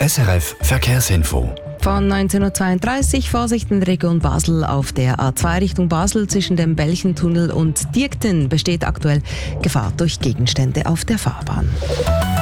SRF Verkehrsinfo. Von 19.32 Uhr Vorsicht in der Region Basel auf der A2 Richtung Basel zwischen dem Belchentunnel und Diekten besteht aktuell Gefahr durch Gegenstände auf der Fahrbahn.